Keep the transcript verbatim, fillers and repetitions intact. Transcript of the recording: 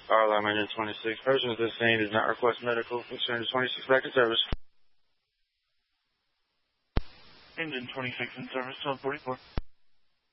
R L M engine twenty-six. Person at this scene does not request medical. Concern twenty-six back in service. Engine twenty-six in service, twelve forty-four.